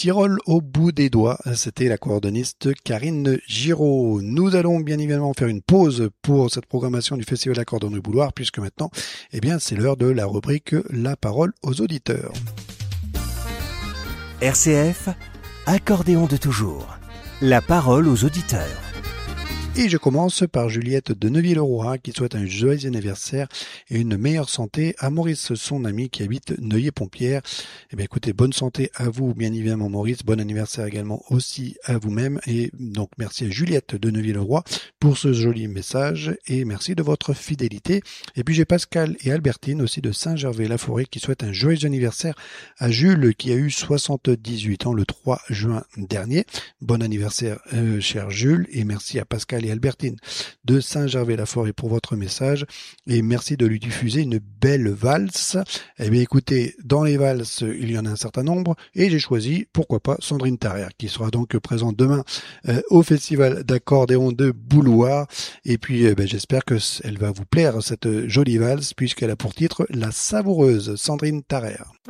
Tyrol au bout des doigts. C'était la coordonniste Karine Giraud. Nous allons bien évidemment faire une pause pour cette programmation du Festival d'Accordéon du Bouloir, puisque maintenant, c'est l'heure de la rubrique La parole aux auditeurs. RCF, accordéon de toujours. La parole aux auditeurs. Et je commence par Juliette de Neuville-le-Roi qui souhaite un joyeux anniversaire et une meilleure santé à Maurice, son ami qui habite Neuilly-Pompière. Écoutez, bonne santé à vous, bien évidemment Maurice, bon anniversaire également aussi à vous-même. Et donc merci à Juliette de Neuville-le-Roi pour ce joli message et merci de votre fidélité. Et puis j'ai Pascal et Albertine aussi de Saint-Gervais-la-Forêt qui souhaitent un joyeux anniversaire à Jules qui a eu 78 ans le 3 juin dernier. Bon anniversaire cher Jules et merci à Pascal et Albertine de Saint-Gervais-la-Forêt pour votre message et merci de lui diffuser une belle valse. Écoutez, dans les valses, il y en a un certain nombre et j'ai choisi, pourquoi pas, Sandrine Tarrer qui sera donc présente demain au Festival d'Accordéon de Bouloir et puis j'espère que elle va vous plaire cette jolie valse puisqu'elle a pour titre La Savoureuse, Sandrine Tarrer.